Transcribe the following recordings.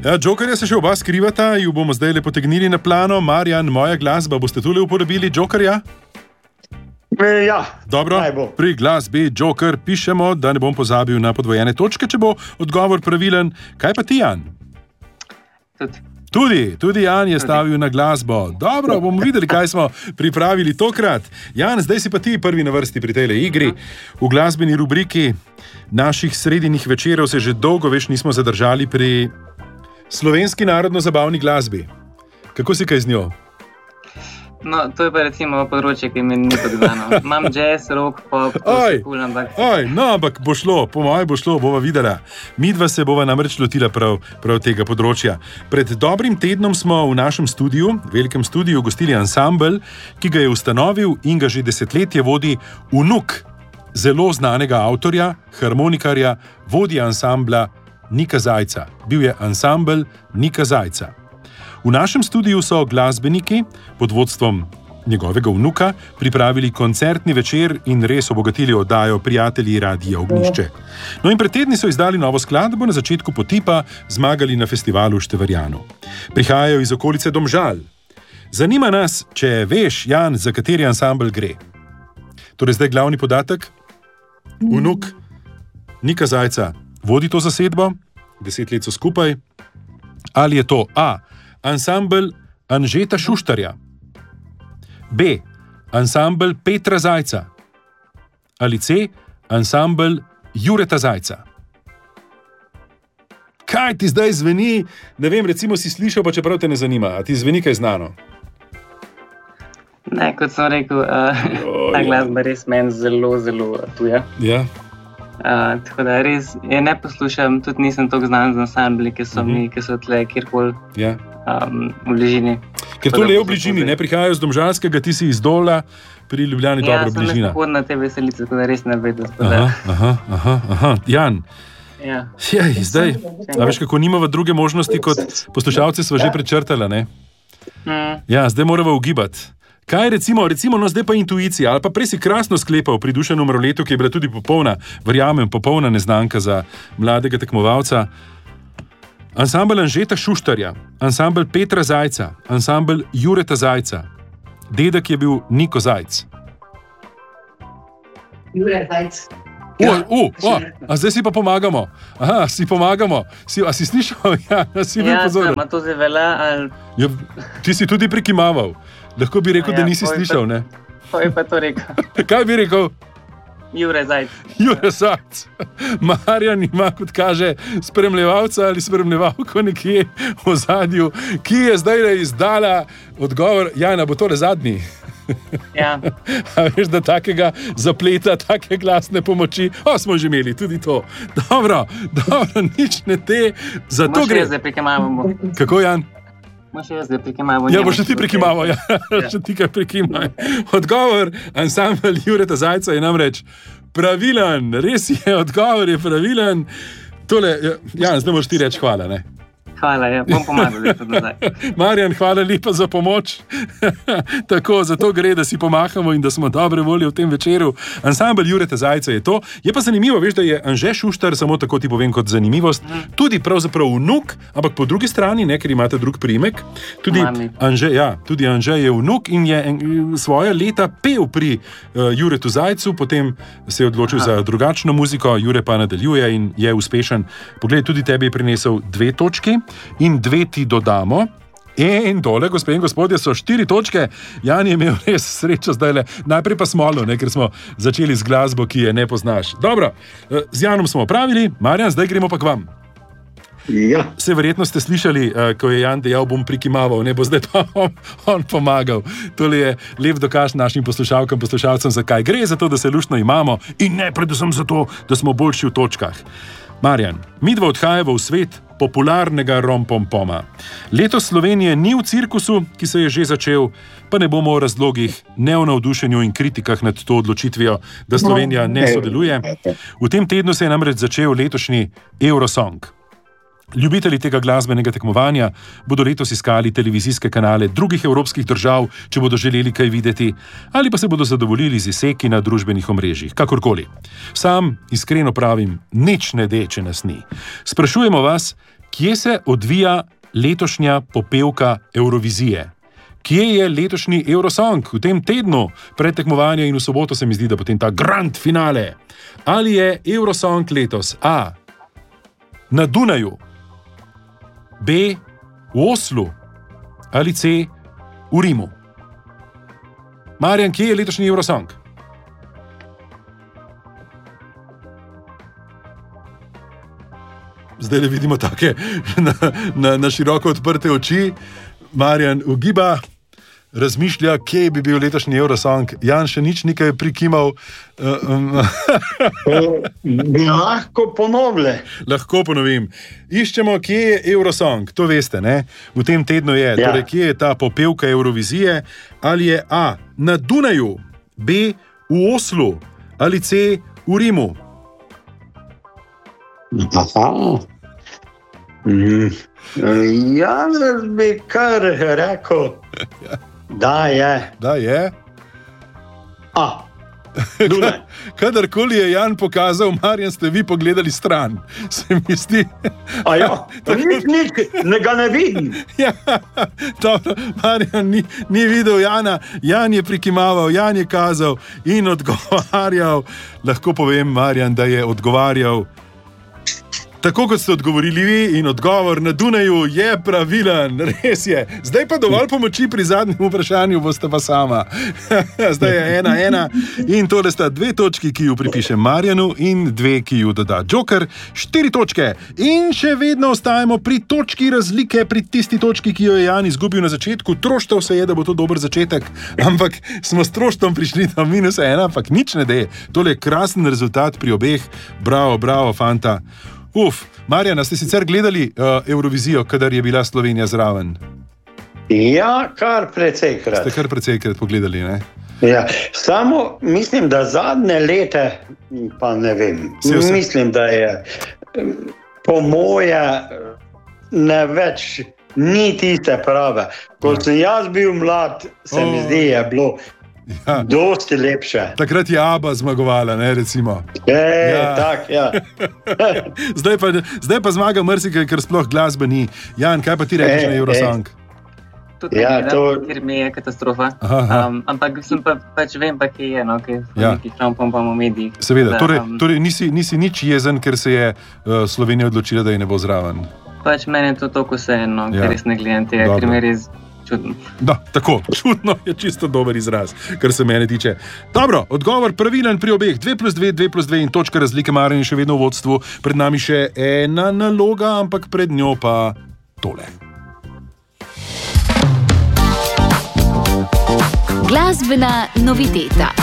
Ja, Jokerja se še oba skrivata, ju bomo zdaj le potegnili na plano. Marjan, moja glasba, boste tule uporabili Jokerja? Ja, dobro, pri glasbi Joker pišemo, da ne bom pozabil na podvojene točke, če bo odgovor pravilen. Kaj pa ti, Jan? Tudi Jan je stavil na glasbo. Dobro, bomo videli, kaj smo pripravili tokrat. Jan, zdaj si pa ti prvi na vrsti pri tej igri. V glasbeni rubriki naših sredinjih večerov se že dolgo več nismo zadržali pri slovenski narodno-zabavni glasbi. Kako si kaj z njo? No, to je pa recimo področje, ki mi ni podgnano. Imam jazz, rock, pop, to se kul, ampak... ampak bo šlo, po mojem bo šlo, bova videla. Midva se bova namreč lotila prav tega področja. Pred dobrim tednom smo v našem studiu, velikem studiu, gostili ansambel, ki ga je ustanovil in ga že desetletje vodi vnuk zelo znanega avtorja, harmonikarja, vodja ansambla Nika Zajca. Bil je ansambel Nika Zajca. V našem studiu so glasbeniki pod vodstvom njegovega vnuka pripravili koncertni večer in res obogatili oddajo Prijatelji Radia Ognjišče. No in pred tedni so izdali novo skladbo, na začetku potipa zmagali na festivalu v Števarjanu. Prihajajo iz okolice Domžal. Zanima nas, če veš, Jan, za kateri ansambel gre. Torej zdaj glavni podatek. Vnuk Nika Zajca vodi to zasedbo, 10 let so skupaj. Ali je to A. ansambel Anžeta Šuštarja, B. ansambel Petra Zajca ali C. ansambel Jureta Zajca. Kaj ti zdaj zveni? Ne vem, recimo si slišal, pa čeprav te ne zanima. A ti zveni kaj znano? Ne, kot sem rekel, ta glasba res meni zelo, zelo tuja. Ja. Tako da res je ne poslušam, tudi nisem toliko znan z ansambli, ki so tle kjerkoli v bližini. Ker to le v bližini, ne prihajajo z Domžalskega, ti si iz Dola, pri Ljubljani dobra bližina. Ja, sem nekako na te veselice, tako da res ne vedo. Aha. Jan, zdaj, a veš, kako nimava druge možnosti, kot poslušalci sva že prečrtala, ne? Ja, zdaj morava ugibati. Kaj recimo, no zdaj pa intuicija, ali pa prej si krasno sklepal pri Dušanu Mroletu, ki je bila tudi popolna neznanka za mladega tekmovalca. Ansambel Anžeta Šuštarja, ansambel Petra Zajca, ansambel Jureta Zajca. Dedek je bil Niko Zajc. Jure Zajc. A zdaj si pa pomagamo. Aha, si pomagamo. A si slišal? Ja, si bil pozoren. Ja, to zdaj velja, ali... Ja, ti si tudi prikimaval. Lahko bi rekel, da nisi slišal, ne? Kaj pa to rekel? Kaj bi rekel? Jure Zajc. Jure Zajc. Marjan ima, kot kaže, spremljevalca ali spremljevalko nekje v zadju, ki je zdaj izdala odgovor. Jana, bo tole zadnji? Ja. A veš, da takega zapleta, take glasne pomoči, smo že imeli tudi to. Dobro, nič ne te, zato gre. Moš jaz zdaj prikimavamo. Kako, Jan? Moš jaz zdaj prikimavamo. Ja, boš še ti prikimaval, ja. Še ti kaj prikimaj. Odgovor ansambel Jureta Zajca je namreč pravilen. Res je, odgovor je pravilen. Tole, Jan, zdaj moš ti reči hvala, ne? Hvala, ja, bom pomagal tudi nazaj. Marjan, hvala lepa za pomoč. Tako, zato gre, da si pomahamo in da smo dobre volje v tem večeru. Ansambel Jureta Zajca je to. Je pa zanimivo, veš, da je Anže Šuštar, samo tako ti povem kot zanimivost, tudi pravzaprav vnuk, ampak po drugi strani, ne, ker imate drug priimek, tudi Anže je vnuk in je svoja leta pel pri Juretu Zajcu, potem se je odločil za drugačno muziko, Jure pa nadaljuje in je uspešen. Poglej, tudi tebi je prinesel 2 točki. In 2 ti dodamo. In dole, gospe in gospodje, so 4 točke. Jan je imel res srečo zdajle. Najprej pa smolo, ne, ker smo začeli z glasbo, ki je ne poznaš. Dobro, z Janom smo opravili. Marjan, zdaj gremo pa k vam. Ja. Vse verjetno ste slišali, ko je Jan dejal, bom prikimaval, ne bo zdaj pa on pomagal. Tole je lep dokaz našim poslušalcem, zakaj gre, zato da se luštno imamo in ne predvsem zato, da smo boljši v točkah. Marjan, midva odhajava v svet popularnega rompompoma. Letos Slovenije ni v cirkusu, ki se je že začel, pa ne bomo o razlogih, ne o navdušenju in kritikah nad to odločitvijo, da Slovenija ne sodeluje. V tem tednu se je namreč začel letošnji Eurosong. Ljubitelji tega glasbenega tekmovanja bodo letos iskali televizijske kanale drugih evropskih držav, če bodo želeli kaj videti, ali pa se bodo zadovoljili z izseki na družbenih omrežjih, kakorkoli. Sam iskreno pravim, nič ne de, če nas ni. Sprašujemo vas, kje se odvija letošnja popevka Eurovizije? Kje je letošnji Eurosong v tem tednu pred tekmovanjem in v soboto se mi zdi, da potem ta grand finale? Ali je Eurosong letos A. na Dunaju, B. v Oslu ali C. v Rimu? Marjan, kje je letošnji Eurosong? Zdaj le vidimo take na široko odprte oči. Marjan ugiba, razmišlja, kje bi bil letošnji Eurosong. Jan še nič nekaj prikimal. Lahko ponovle. Lahko ponovim. Iščemo, kje je Eurosong. To veste, ne? V tem tednu je. Ja. Torej, kje je ta popevka Eurovizije? Ali je A. na Dunaju, B. v Oslu ali C. v Rimu? Jaz bi kar rekel, da je. Da je? A. Dunaj. Kadarkoli je Jan pokazal, Marjan, ste vi pogledali stran. Se mi zdi. A ja, nič, ga ne vidim. Ja, dobro, Marjan ni videl Jana. Jan je prikimaval, Jan je kazal in odgovarjal. Lahko povem, Marjan, da je odgovarjal tako, kot ste odgovorili vi, in odgovor na Dunaju je pravilen, res je. Zdaj pa dovolj pomoči pri zadnjem vprašanju, boste pa sama. Zdaj je 1-1 in tole sta 2 točki, ki ju pripiše Marjanu in 2, ki ju doda Joker. 4 točke in še vedno ostajamo pri točki razlike, pri tisti točki, ki jo je Jan izgubil na začetku. Troštal se je, da bo to dober začetek, ampak smo s troštom prišli do -1, ampak nič ne de. Tole je krasen rezultat pri obeh. Bravo, bravo, fanta. Marjana, ste sicer gledali Eurovizijo, kadar je bila Slovenija zraven? Ja, kar precejkrat. Ste kar precejkrat pogledali, ne? Ja, samo mislim, da zadnje leta, pa ne vem, mislim, da je po moje ne več ni tiste prave. Ko sem jaz bil mlad, se mi zdi, je bilo dosti lepše. Takrat je ABBA zmagovala, ne, recimo. Tak, ja. Zdaj pa zmaga marsikaj, ker sploh glasbe ni. Jan, kaj pa ti rečeš na Eurosong? Tudi ker mi je katastrofa. Ampak sem pač vem, pa kje je, no, ker sem nekaj šampom pa v medijih. Seveda, torej nisi nič jezen, ker se je Slovenija odločila, da je ne bo zraven. Pač meni je to toliko vseeno, ker res ne gledam tega, ker mi je res čudno. Da, tako, čudno je čisto dober izraz, kar se mene tiče. Dobro, odgovor pravilen pri obeh. 2+2, 2+2 in točka razlike. Marjan je še vedno v vodstvu. Pred nami še ena naloga, ampak pred njo pa tole. Glasbena noviteta.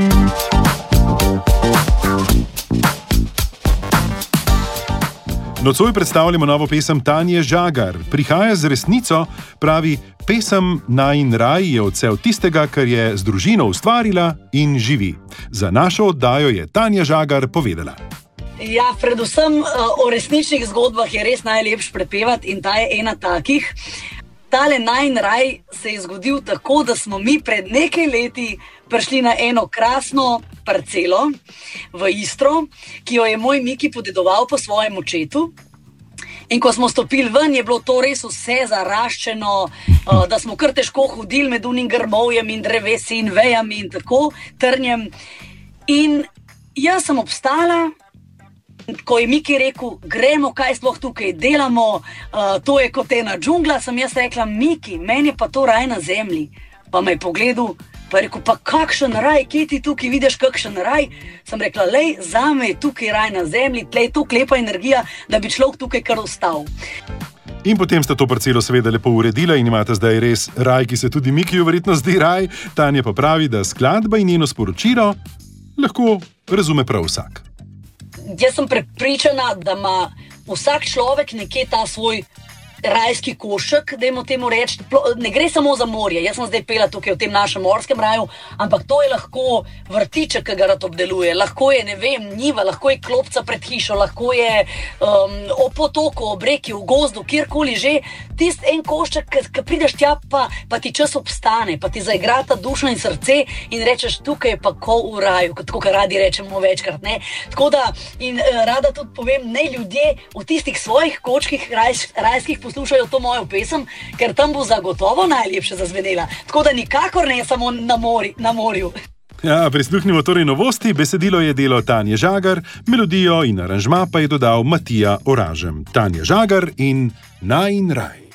Nocoj predstavljamo novo pesem Tanje Žagar. Prihaja z resnico, pravi, pesem Najin raj je odsev tistega, kar je z družino ustvarila in živi. Za našo oddajo je Tanja Žagar povedala. Ja, predvsem o resničnih zgodbah je res najlepše prepevati in ta je ena takih. Tale Najin raj se je zgodil tako, da smo mi pred nekaj leti prišli na eno krasno parcelo v Istro, ki jo je moj Miki podedoval po svojem očetu. In ko smo stopili ven, je bilo to res vse zaraščeno, da smo kar težko hodili med unim grmovjem in drevesi in vejami in tako trnjem. In jaz sem obstala, ko je Miki rekel, gremo, kaj sploh tukaj delamo, to je kot ena džungla, sem jaz rekla, Miki, meni je pa to raj na zemlji. Pa me je pogledal, pa je rekel, pa kakšen raj, kje ti tukaj vidiš kakšen raj? Sem rekla, lej, zame je tukaj raj na zemlji, tle je toliko lepa energija, da bi človek tukaj kar ostal. In potem sta to parcelo seveda lepo uredila in imate zdaj res raj, ki se tudi Mikiju verjetno zdi raj. Tanja pa pravi, da skladba in njeno sporočilo lahko razume prav vsak. Jaz sem prepričana, da ima vsak človek nekje ta svoj rajski košček, dajmo temu reči. Ne gre samo za morje, jaz sem zdaj pela tukaj v tem našem morskem raju, ampak to je lahko vrtiček, ki ga rad obdeluje, lahko je, ne vem, njiva, lahko je klopca pred hišo, lahko je ob potoku, ob reki, v gozdu, kjerkoli že. Tist en košček, ki prideš tja, pa ti čas obstane, pa ti zaigra ta duša in srce in rečeš, tukaj je pa ko v raju, tako kar radi rečemo večkrat, ne. Tako da, in rada tudi povem, ne ljudje v tistih svojih kočkih rajskih poslušajo to mojo pesem, ker tam bo zagotovo najlepše zazvenela. Tako da nikakor ne samo na morju. Ja, prisluhnimo torej novosti. Besedilo je delo Tanje Žagar, melodijo in aranžma pa je dodal Matija Oražem. Tanja Žagar in Najin raj.